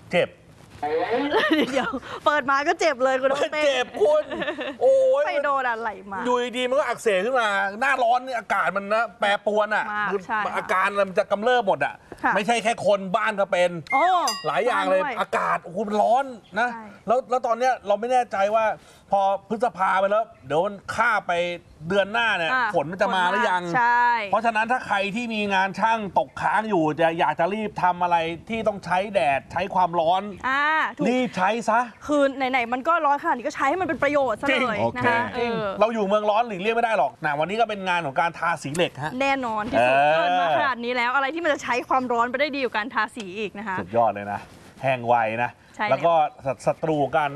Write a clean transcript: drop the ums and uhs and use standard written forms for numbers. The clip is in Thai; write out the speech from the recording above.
เจ็บเดี๋ยวเปิดมาก็เจ็บเลยคุณน้องเต้เจ็บคุณโอ้ยไปโดนอะไรมาอยู่ดีมันก็อักเสบขึ้นมาหน้าร้อนนี่อากาศมันนะแปรปรวนอ่ะอาการมันจะกำเริบหมดอ่ะไม่ใช่แค่คนบ้านก็เป็นหลายอย่างเลยอากาศโอ้โหมันร้อนนะแล้วตอนเนี้ยเราไม่แน่ใจว่าพอพฤษภาไปแล้วเดี๋ยวมันข้าไปเดือนหน้าเนี่ยฝนมันจะมาหรือยังเพราะฉะนั้นถ้าใครที่มีงานช่างตกค้างอยู่จะอยากจะรีบทำอะไรที่ต้องใช้แดดใช้ความร้อนรีบใช้ซะคือไหนๆมันก็ร้อนขนาดนี้ก็ใช้ให้มันเป็นประโยชน์ซะเลยนะคะเราอยู่เมืองร้อนหลีกเลี่ยงไม่ได้หรอกนะวันนี้ก็เป็นงานของการทาสีเหล็กฮะแน่นอนที่สุดเกินมาขนาดนี้แล้วอะไรที่มันจะใช้ความร้อนไปได้ดีกว่าการทาสีอีกนะคะสุดยอดเลยนะแห้งไวนะแล้วก็ศัตรูกัน